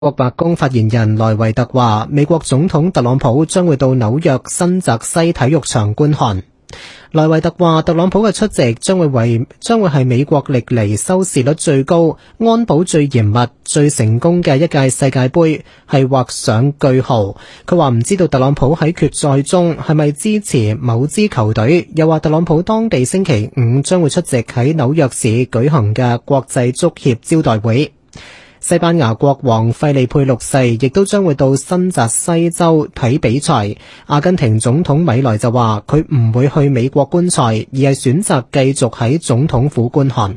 國白宮發言人萊維特話，美國總統特朗普將會到紐約新澤西體育場觀看。萊維特話，特朗普嘅出席將會係美國歷嚟收視率最高、安保最嚴密、最成功嘅一屆世界盃，係畫上句號。佢話唔知道特朗普喺決賽中係咪支持某支球隊，又話特朗普當地星期五將會出席喺紐約市舉行嘅國際足協招待會。西班牙國王費利佩六世亦都將會到新澤西州睇比賽。阿根廷總統米萊就話佢唔會去美國觀賽，而係選擇繼續喺總統府觀看。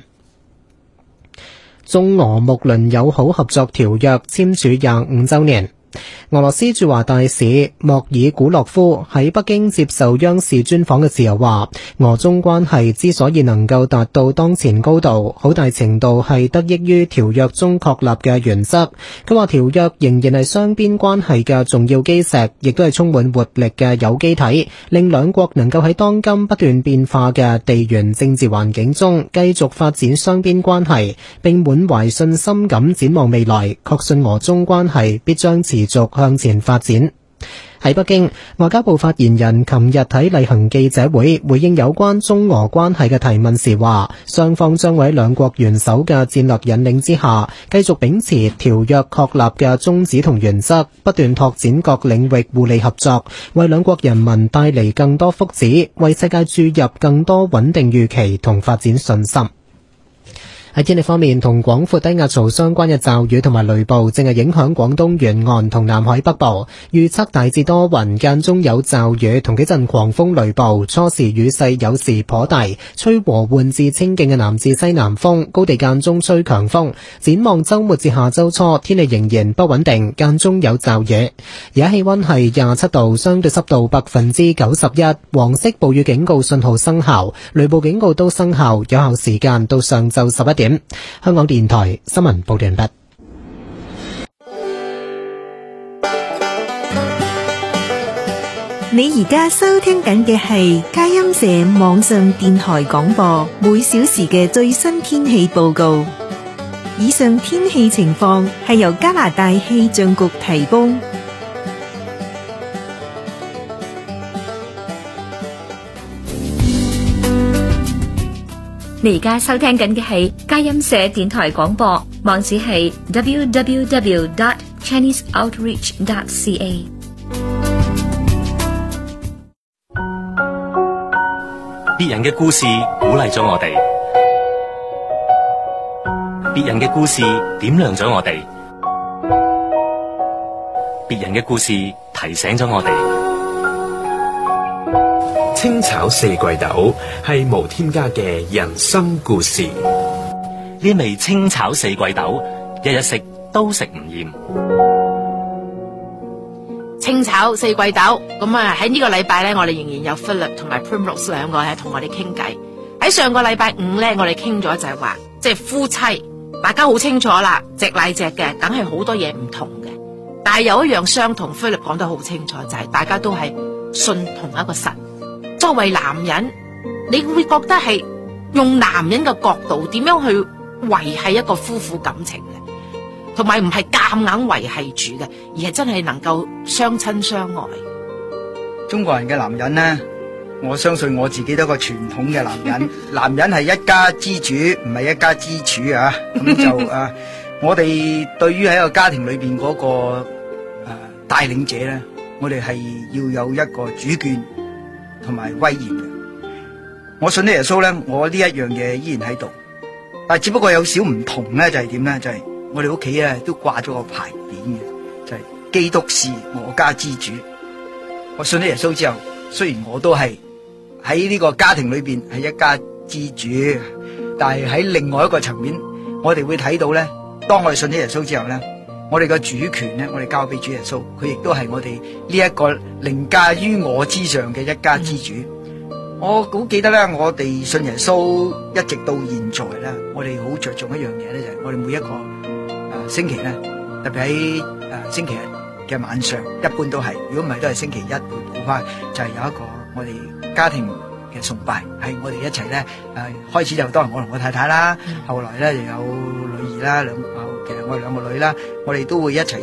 中俄睦鄰友好合作條約簽署25週年。俄羅斯駐華大使莫爾古洛夫喺北京接受央視專訪嘅時候話，俄中關係之所以能夠達到當前高度，好大程度係得益於條約中確立嘅原則。佢話條約仍然係雙邊關係嘅重要基石，亦都係充滿活力嘅有機體，令兩國能夠喺當今不斷變化嘅地緣政治環境中繼續發展雙邊關係，並滿懷信心咁展望未來，確信俄中關係必將持續向前發展。喺北京，外交部發言人琴日喺例行記者會回應有關中俄關係嘅提問時話，雙方將會喺兩國元首嘅戰略引領之下，繼續秉持條約確立嘅宗旨同原則，不斷拓展各領域互利合作，為兩國人民帶嚟更多福祉，為世界注入更多穩定預期同發展信心。喺天氣方面，同廣闊低壓槽相關嘅驟雨同埋雷暴正係影響廣東沿岸同南海北部，預測大致多雲，間中有驟雨同幾陣狂風雷暴，初時雨勢有時頗大，吹和緩至清勁嘅南至西南風，高地間中吹強風。展望週末至下週初，天氣仍然不穩定，間中有驟雨。而家氣溫係27度，相對濕度91%，黃色暴雨警告信號生效，雷暴警告都生效，有效時間到上晝11點。香港電台新聞報道完畢。 你而家收聽緊嘅係佳音社網上電台廣播，每小時嘅最新天氣報告。以上天氣情況係由加拿大氣象局提供。 你而家收聽緊嘅係佳音社電台廣播，網址係 www.chineseoutreach.ca。 別人嘅故事鼓勵咗我哋，別人嘅故事點亮咗我哋，別人嘅故事提醒咗我哋。 清炒四季豆係無添加嘅人生故事。 呢味清炒四季豆，日日食都食唔厭。 清炒四季豆，咁啊喺呢個禮拜咧，我哋仍然有 Philip 同埋 Primrose 兩個係同我哋傾偈。喺上個禮拜五咧，我哋傾咗就係話，即係夫妻，大家好清楚啦，隻乃隻嘅，梗係好多嘢唔同嘅。但係有一樣相同 ，Philip 講得好清楚，就係大家都係信同一個神。作為男人，你會覺得係用男人嘅角度點樣去維繫一個夫婦感情嘅，同埋唔係夾硬維繫住嘅，而係真係能夠相親相愛。 中國人嘅男人呢，我相信我自己都係個傳統嘅男人，男人係一家之主，唔係一家之主啊。咁就我哋對於喺個家庭裏邊嗰個帶領者咧，我哋係要有一個主權同埋威嚴嘅。我信咗耶穌咧，我呢一樣嘢依然喺度，但係只不過有少唔同咧，就係點咧？就係我哋屋企咧都掛咗個牌匾嘅，就係基督是我家之主。我信咗耶穌之後，雖然我都係喺呢個家庭裏邊係一家之主，但係喺另外一個層面，我哋會睇到咧，當我哋信咗耶穌之後咧，我哋嘅主權咧，我哋交俾主耶穌，佢亦都係我哋呢一個凌駕於我之上嘅一家之主。我好記得咧，我哋信耶穌一直到現在咧，我哋好着重一樣嘢咧，就係我哋每一個星期咧，特別喺星期日嘅晚上，一般都係，如果唔係都係星期一會補翻，就係有一個我哋家庭嘅崇拜，係我哋一齊咧開始就當然我同我太太啦，後來咧又有女兒啦，其實我哋兩個女啦，我哋都會一齊